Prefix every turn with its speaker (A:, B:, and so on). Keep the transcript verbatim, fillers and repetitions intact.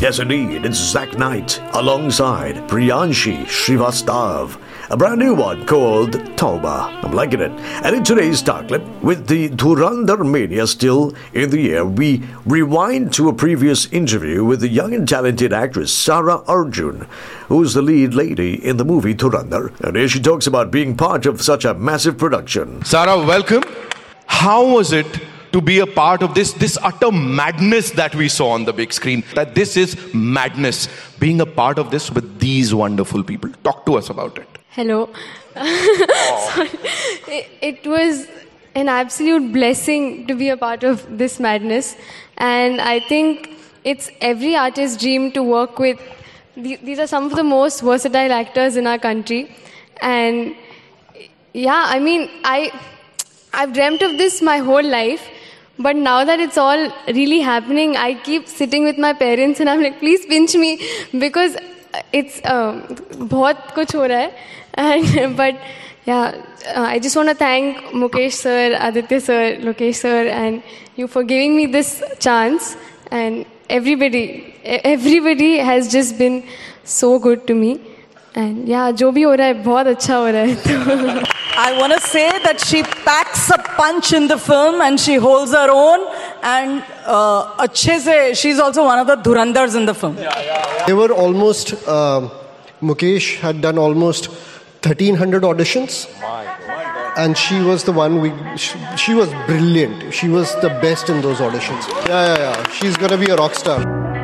A: Yes, indeed, it's Zack Knight alongside Priyanshi Srivastav. A brand new one called Tauba. I'm liking it. And in today's Star Clip, with the Dhurandhar mania still in the air, we rewind to a previous interview with the young and talented actress Sara Arjun, who's the lead lady in the movie Dhurandhar. And here she talks about being part of such a massive production.
B: Sara, welcome. How was it to be a part of this, this utter madness that we saw on the big screen? That this is madness, being a part of this with these wonderful people. Talk to us about it.
C: Hello. Sorry. It, it was an absolute blessing to be a part of this madness. And I think it's every artist's dream to work with. These are some of the most versatile actors in our country. And yeah, I mean, I, I've dreamt of this my whole life. But now that it's all really happening, I keep sitting with my parents and I'm like, please pinch me, because it's uh, बहुत कुछ हो रहा है. And but yeah, uh, I just want to thank Mukesh sir, Aditya sir, Lokesh sir, and you for giving me this chance. And everybody, everybody has just been so good to me. And yeah, जो भी हो रहा है बहुत अच्छा हो रहा है.
D: I want to say that she packs a punch in the film and she holds her own. And uh, अच्छे से, she's also one of the Dhurandhars in the film.
E: Yeah, yeah, yeah. They were almost, uh, Mukesh had done almost thirteen hundred auditions. My God. And she was the one, we. She, she was brilliant. She was the best in those auditions. Yeah, yeah, yeah. She's going to be a rock star.